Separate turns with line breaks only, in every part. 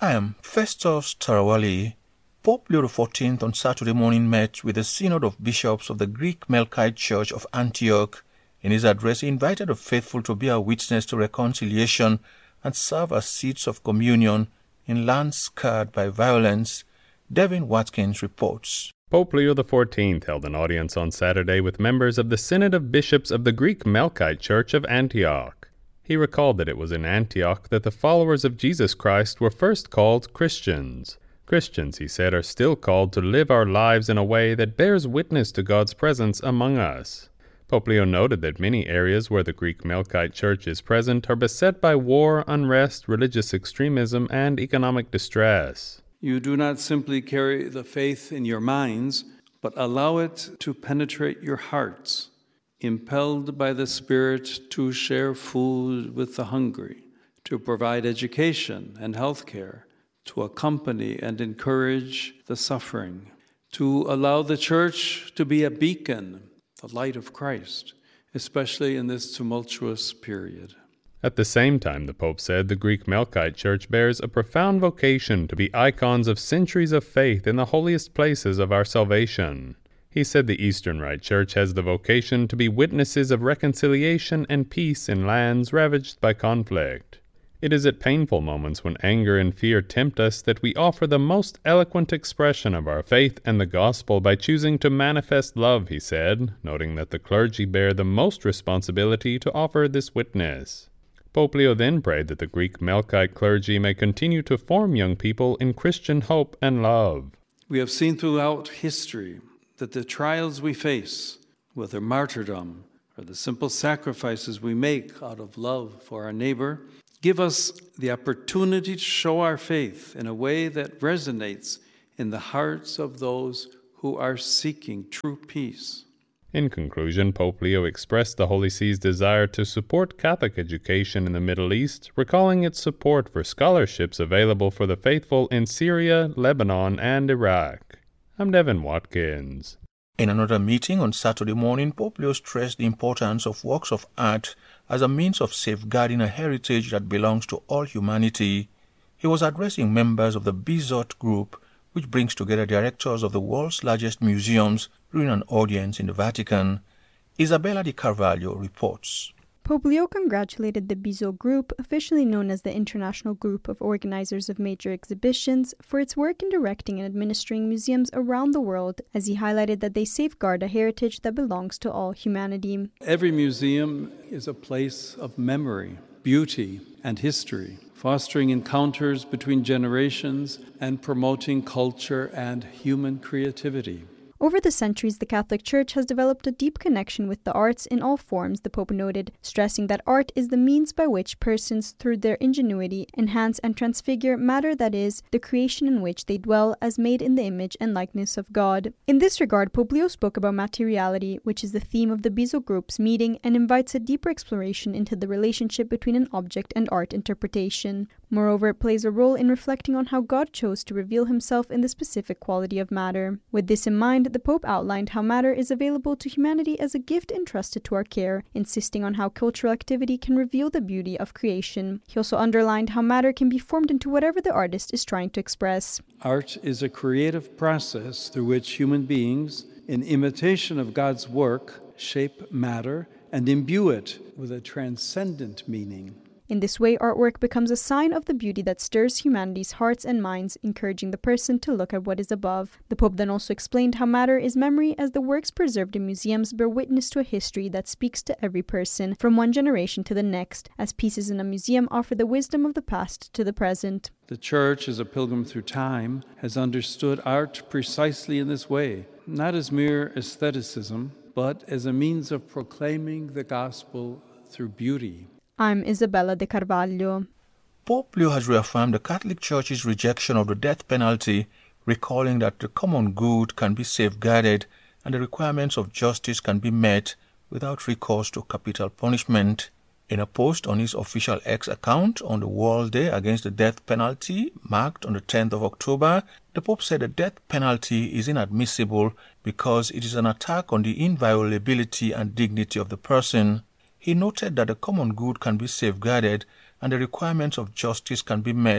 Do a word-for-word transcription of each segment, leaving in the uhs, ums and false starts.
I am Festus Tarawali. Pope Leo the fourteenth on Saturday morning met with the Synod of Bishops of the Greek Melkite Church of Antioch. In his address, he invited the faithful to be a witness to reconciliation and serve as seats of communion in lands scarred by violence. Devin Watkins reports.
Pope Leo the fourteenth held an audience on Saturday with members of the Synod of Bishops of the Greek Melkite Church of Antioch. He recalled that it was in Antioch that the followers of Jesus Christ were first called Christians. Christians, he said, are still called to live our lives in a way that bears witness to God's presence among us. Pope Leo noted that many areas where the Greek Melkite Church is present are beset by war, unrest, religious extremism, and economic distress.
You do not simply carry the faith in your minds, but allow it to penetrate your hearts, impelled by the Spirit to share food with the hungry, to provide education and health care, to accompany and encourage the suffering, to allow the Church to be a beacon, the light of Christ, especially in this tumultuous period.
At the same time, the Pope said, the Greek Melkite Church bears a profound vocation to be icons of centuries of faith in the holiest places of our salvation. He said the Eastern Rite Church has the vocation to be witnesses of reconciliation and peace in lands ravaged by conflict. It is at painful moments when anger and fear tempt us that we offer the most eloquent expression of our faith and the gospel by choosing to manifest love, he said, noting that the clergy bear the most responsibility to offer this witness. Pope Leo then prayed that the Greek Melkite clergy may continue to form young people in Christian hope and love.
We have seen throughout history that the trials we face, whether martyrdom or the simple sacrifices we make out of love for our neighbor, give us the opportunity to show our faith in a way that resonates in the hearts of those who are seeking true peace.
In conclusion, Pope Leo expressed the Holy See's desire to support Catholic education in the Middle East, recalling its support for scholarships available for the faithful in Syria, Lebanon, and Iraq. I'm Devin Watkins.
In another meeting on Saturday morning, Pope Leo stressed the importance of works of art as a means of safeguarding a heritage that belongs to all humanity. He was addressing members of the Bizot Group, which brings together directors of the world's largest museums, during an audience in the Vatican. Isabella Di Carvalho reports.
Pope Leo congratulated the Bizot Group, officially known as the International Group of Organizers of Major Exhibitions, for its work in directing and administering museums around the world, as he highlighted that they safeguard a heritage that belongs to all humanity.
Every museum is a place of memory, beauty, and history, fostering encounters between generations and promoting culture and human creativity.
Over the centuries, the Catholic Church has developed a deep connection with the arts in all forms, the Pope noted, stressing that art is the means by which persons, through their ingenuity, enhance and transfigure matter, that is, the creation in which they dwell as made in the image and likeness of God. In this regard, Pope Leo spoke about materiality, which is the theme of the Bizot Group's meeting, and invites a deeper exploration into the relationship between an object and art interpretation. Moreover, it plays a role in reflecting on how God chose to reveal himself in the specific quality of matter. With this in mind, the Pope outlined how matter is available to humanity as a gift entrusted to our care, insisting on how cultural activity can reveal the beauty of creation. He also underlined how matter can be formed into whatever the artist is trying to express.
Art is a creative process through which human beings, in imitation of God's work, shape matter and imbue it with a transcendent meaning.
In this way, artwork becomes a sign of the beauty that stirs humanity's hearts and minds, encouraging the person to look at what is above. The Pope then also explained how matter is memory, as the works preserved in museums bear witness to a history that speaks to every person, from one generation to the next, as pieces in a museum offer the wisdom of the past to the present.
The Church, as a pilgrim through time, has understood art precisely in this way, not as mere aestheticism, but as a means of proclaiming the gospel through beauty.
I'm Isabella Di Carvalho.
Pope Leo has reaffirmed the Catholic Church's rejection of the death penalty, recalling that the common good can be safeguarded and the requirements of justice can be met without recourse to capital punishment. In a post on his official X account on the World Day Against the Death Penalty, marked on the tenth of October, the Pope said the death penalty is inadmissible because it is an attack on the inviolability and dignity of the person. He noted that the common good can be safeguarded and the requirements of justice can be met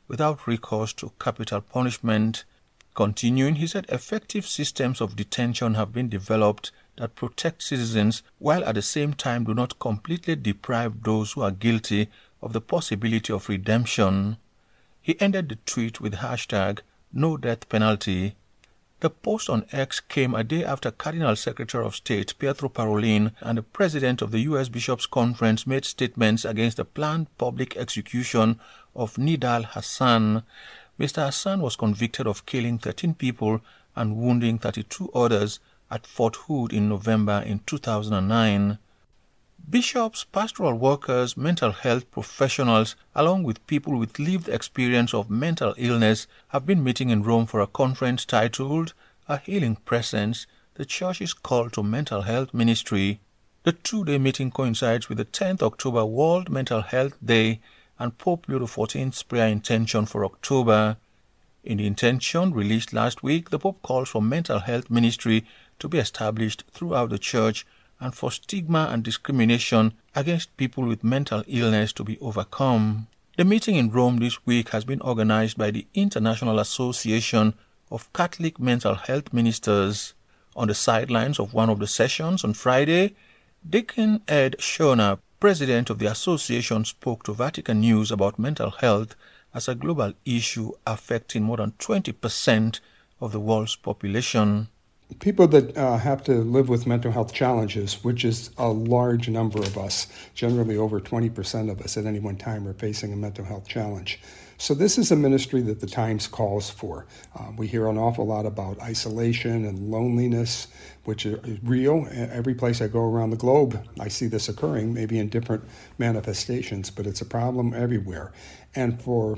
without recourse to capital punishment. Continuing, he said effective systems of detention have been developed that protect citizens while at the same time do not completely deprive those who are guilty of the possibility of redemption. He ended the tweet with hashtag no death penalty. The post on X came a day after Cardinal Secretary of State Pietro Parolin and the President of the U S Bishops' Conference made statements against the planned public execution of Nidal Hassan. Mister Hassan was convicted of killing thirteen people and wounding thirty-two others at Fort Hood in November in two thousand nine. Bishops, pastoral workers, mental health professionals, along with people with lived experience of mental illness, have been meeting in Rome for a conference titled A Healing Presence, the Church's Call to Mental Health Ministry. The two-day meeting coincides with the tenth October World Mental Health Day and Pope Leo the fourteenth's prayer intention for October. In the intention released last week, the Pope calls for mental health ministry to be established throughout the Church and for stigma and discrimination against people with mental illness to be overcome. The meeting in Rome this week has been organized by the International Association of Catholic Mental Health Ministers. On the sidelines of one of the sessions on Friday, Deacon Ed Shona, President of the association, spoke to Vatican News about mental health as a global issue affecting more than twenty percent of the world's population.
People that uh, have to live with mental health challenges, which is a large number of us, generally over twenty percent of us at any one time are facing a mental health challenge. So this is a ministry that the Times calls for. Uh, we hear an awful lot about isolation and loneliness, which is real. Every place I go around the globe, I see this occurring, maybe in different manifestations, but it's a problem everywhere. And for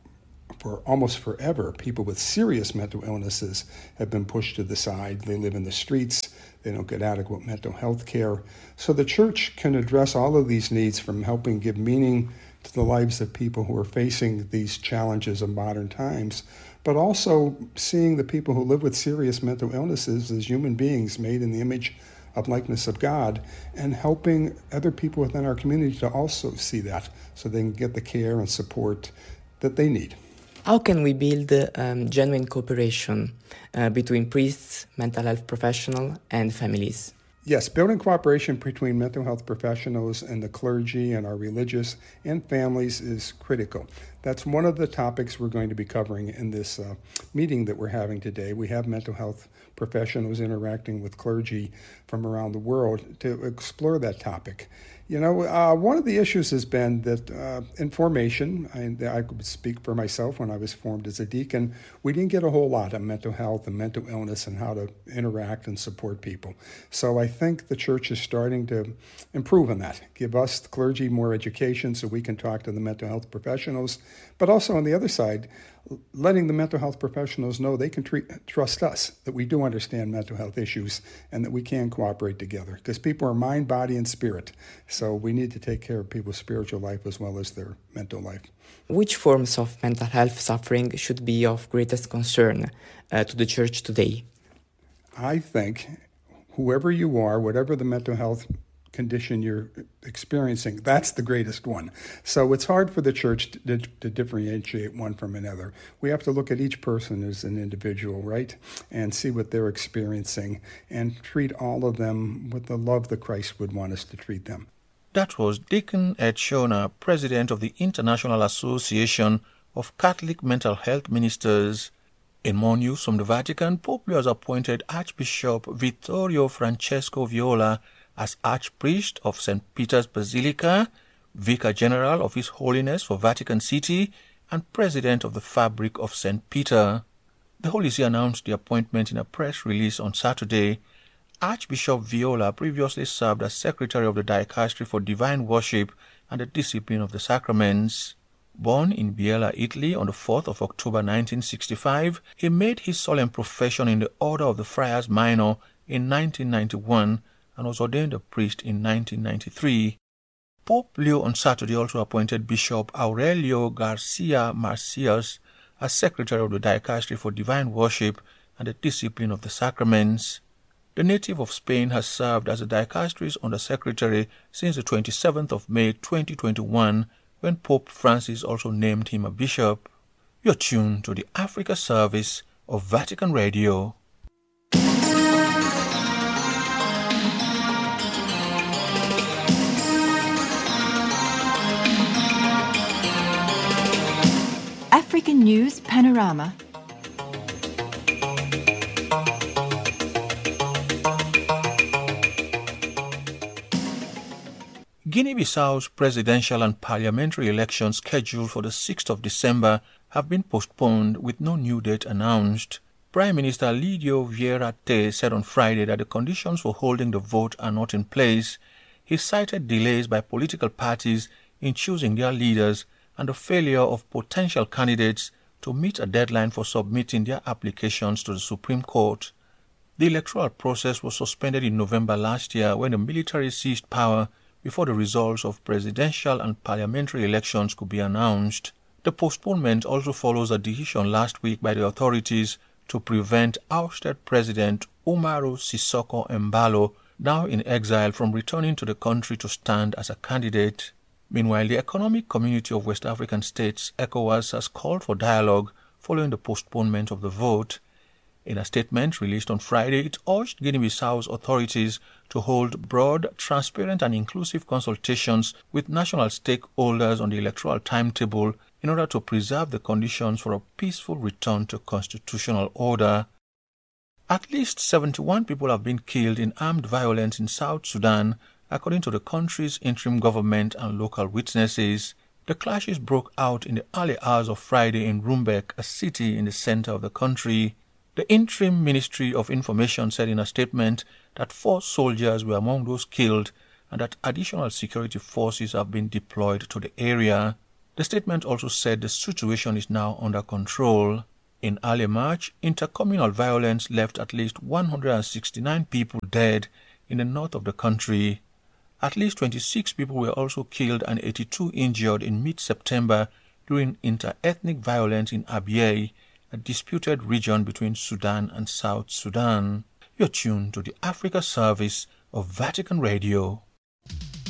For almost forever, people with serious mental illnesses have been pushed to the side. They live in the streets. They don't get adequate mental health care. So the Church can address all of these needs, from helping give meaning to the lives of people who are facing these challenges of modern times, but also seeing the people who live with serious mental illnesses as human beings made in the image of likeness of God, and helping other people within our community to also see that so they can get the care and support that they need.
How can we build um, genuine cooperation uh, between priests, mental health professionals, and families?
Yes, building cooperation between mental health professionals and the clergy and our religious and families is critical. That's one of the topics we're going to be covering in this uh, meeting that we're having today. We have mental health professionals interacting with clergy from around the world to explore that topic. You know, uh, one of the issues has been that uh, in formation, I, I could speak for myself when I was formed as a deacon, we didn't get a whole lot on mental health and mental illness and how to interact and support people. So I think the Church is starting to improve on that, give us, the clergy, more education so we can talk to the mental health professionals, but also on the other side, letting the mental health professionals know they can treat, trust us, that we do understand mental health issues and that we can cooperate together, because people are mind, body, and spirit. So we need to take care of people's spiritual life as well as their mental life.
Which forms of mental health suffering should be of greatest concern uh, to the Church today? I
think whoever you are, whatever the mental health condition you're experiencing, that's the greatest one. So it's hard for the Church to, to differentiate one from another. We have to look at each person as an individual, right? And see what they're experiencing and treat all of them with the love that Christ would want us to treat them.
That was Deacon Ed Shona, President of the International Association of Catholic Mental Health Ministers. In more news from the Vatican, Pope Leo has appointed Archbishop Vittorio Francesco Viola as Archpriest of Saint Peter's Basilica, Vicar General of His Holiness for Vatican City, and President of the Fabric of Saint Peter. The Holy See announced the appointment in a press release on Saturday. Archbishop Viola previously served as Secretary of the Dicastery for Divine Worship and the Discipline of the Sacraments. Born in Biella, Italy on the fourth of October nineteen sixty-five, he made his solemn profession in the Order of the Friars Minor in nineteen ninety-one and was ordained a priest in nineteen ninety-three. Pope Leo on Saturday also appointed Bishop Aurelio Garcia Marcias as Secretary of the Dicastery for Divine Worship and the Discipline of the Sacraments. The native of Spain has served as the Dicastery's Undersecretary since the twenty-seventh of May twenty twenty-one, when Pope Francis also named him a bishop. You're tuned to the Africa service of Vatican Radio.
African News Panorama.
Guinea-Bissau's presidential and parliamentary elections scheduled for the sixth of December have been postponed with no new date announced. Prime Minister Lidio Vieira Te said on Friday that the conditions for holding the vote are not in place. He cited delays by political parties in choosing their leaders and the failure of potential candidates to meet a deadline for submitting their applications to the Supreme Court. The electoral process was suspended in November last year when the military seized power before the results of presidential and parliamentary elections could be announced. The postponement also follows a decision last week by the authorities to prevent ousted President Umaru Sissoco Embalo, now in exile, from returning to the country to stand as a candidate. Meanwhile, the Economic Community of West African States, ECOWAS, has called for dialogue following the postponement of the vote. In a statement released on Friday, it urged Guinea-Bissau's authorities to hold broad, transparent and inclusive consultations with national stakeholders on the electoral timetable in order to preserve the conditions for a peaceful return to constitutional order. At least seventy-one people have been killed in armed violence in South Sudan, according to the country's interim government and local witnesses. The clashes broke out in the early hours of Friday in Rumbek, a city in the center of the country. The interim Ministry of Information said in a statement that four soldiers were among those killed and that additional security forces have been deployed to the area. The statement also said the situation is now under control. In early March, intercommunal violence left at least one hundred sixty-nine people dead in the north of the country. At least twenty-six people were also killed and eighty-two injured in mid-September during inter-ethnic violence in Abyei, a disputed region between Sudan and South Sudan. You're tuned to the Africa service of Vatican Radio.